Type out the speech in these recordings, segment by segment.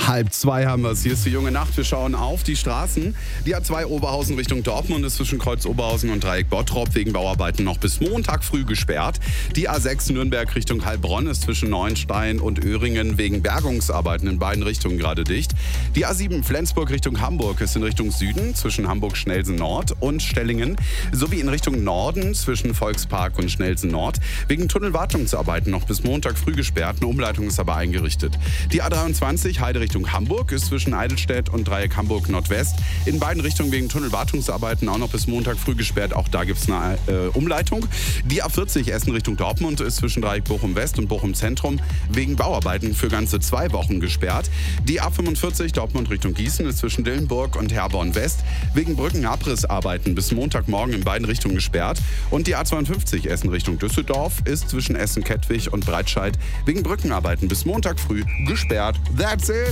1:30 haben wir es. Hier ist die junge Nacht. Wir schauen auf die Straßen. Die A2 Oberhausen Richtung Dortmund ist zwischen Kreuz Oberhausen und Dreieck Bottrop wegen Bauarbeiten noch bis Montag früh gesperrt. Die A6 Nürnberg Richtung Heilbronn ist zwischen Neuenstein und Öhringen wegen Bergungsarbeiten in beiden Richtungen gerade dicht. Die A7 Flensburg Richtung Hamburg ist in Richtung Süden zwischen Hamburg-Schnelsen Nord und Stellingen sowie in Richtung Norden zwischen Volkspark und Schnelsen Nord wegen Tunnelwartungsarbeiten noch bis Montag früh gesperrt. Eine Umleitung ist aber eingerichtet. Die A23 Heide Richtung Hamburg ist zwischen Eidelstedt und Dreieck Hamburg Nordwest in beiden Richtungen wegen Tunnelwartungsarbeiten auch noch bis Montag früh gesperrt. Auch da gibt es eine Umleitung. Die A40 Essen Richtung Dortmund ist zwischen Dreieck Bochum West und Bochum Zentrum wegen Bauarbeiten für ganze 2 Wochen gesperrt. Die A45 Dortmund Richtung Gießen ist zwischen Dillenburg und Herborn West wegen Brückenabrissarbeiten bis Montagmorgen in beiden Richtungen gesperrt. Und die A52 Essen Richtung Düsseldorf ist zwischen Essen-Kettwig und Breitscheid wegen Brückenarbeiten bis Montag früh gesperrt. That's it!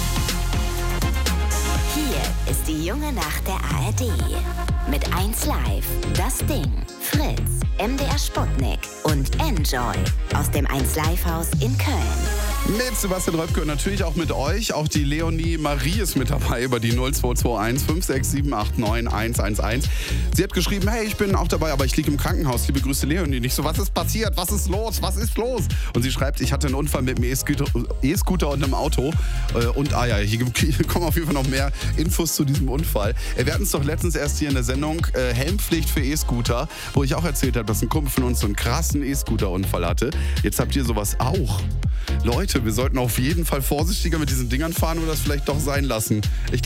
Hier ist die junge Nacht der ARD. Mit 1Live, Das Ding, Fritz, MDR Sputnik und Enjoy aus dem 1Live-Haus in Köln. Mit Sebastian Röpke und natürlich auch mit euch. Auch die Leonie Marie ist mit dabei über die 0221 56789 111. Sie hat geschrieben, hey, ich bin auch dabei, aber ich liege im Krankenhaus. Liebe Grüße, Leonie. Nicht so, was ist passiert? Was ist los? Was ist los? Und sie schreibt, ich hatte einen Unfall mit einem E-Scooter und einem Auto. Und hier kommen auf jeden Fall noch mehr Infos zu diesem Unfall. Wir hatten es doch letztens erst hier in der Sendung Helmpflicht für E-Scooter, wo ich auch erzählt habe, dass ein Kumpel von uns so einen krassen E-Scooter-Unfall hatte. Jetzt habt ihr sowas auch. Leute, wir sollten auf jeden Fall vorsichtiger mit diesen Dingern fahren oder das vielleicht doch sein lassen.